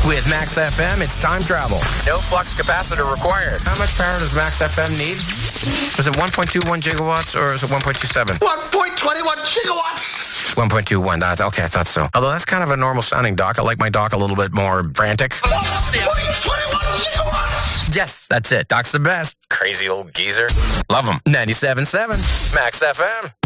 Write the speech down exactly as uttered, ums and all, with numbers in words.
With Max F M, it's time travel. No flux capacitor required. How much power does Max F M need? Was it one point two one gigawatts or is it one point two seven? one point two one gigawatts! one point two one. That, okay, I thought so. Although that's kind of a normal sounding dock. I like my dock a little bit more frantic. one point two one gigawatts! Yes, that's it. Doc's the best. Crazy old geezer. Love him. ninety-seven point seven Max F M.